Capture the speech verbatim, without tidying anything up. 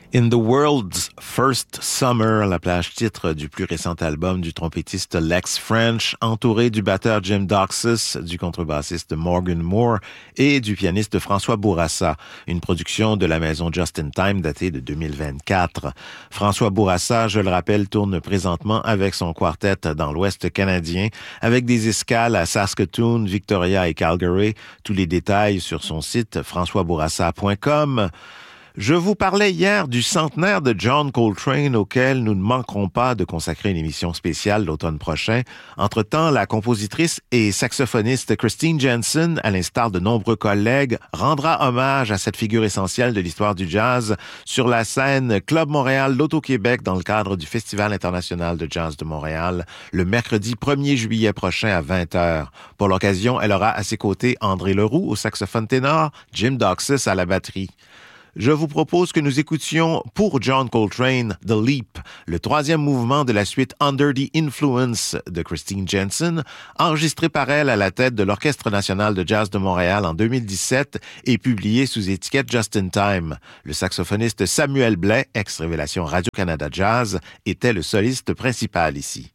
In the World's First Summer, la plage titre du plus récent album du trompettiste Lex French, entouré du batteur Jim Doxus, du contrebassiste Morgan Moore et du pianiste François Bourassa, une production de la maison Just in Time datée de deux mille vingt-quatre. François Bourassa, je le rappelle, tourne présentement avec son quartet dans l'Ouest canadien, avec des escales à Saskatoon, Victoria et Calgary. Tous les détails sur son site françois bourassa point com. Je vous parlais hier du centenaire de John Coltrane auquel nous ne manquerons pas de consacrer une émission spéciale l'automne prochain. Entre-temps, la compositrice et saxophoniste Christine Jensen, à l'instar de nombreux collègues, rendra hommage à cette figure essentielle de l'histoire du jazz sur la scène Club Montréal l'Auto-Québec dans le cadre du Festival international de jazz de Montréal le mercredi premier juillet prochain à vingt heures. Pour l'occasion, elle aura à ses côtés André Leroux au saxophone ténor, Jim Doxus à la batterie. Je vous propose que nous écoutions pour John Coltrane The Leap, le troisième mouvement de la suite Under the Influence de Christine Jensen, enregistré par elle à la tête de l'Orchestre national de jazz de Montréal en deux mille dix-sept et publié sous étiquette Just in Time. Le saxophoniste Samuel Blais, ex-révélation Radio-Canada Jazz, était le soliste principal ici.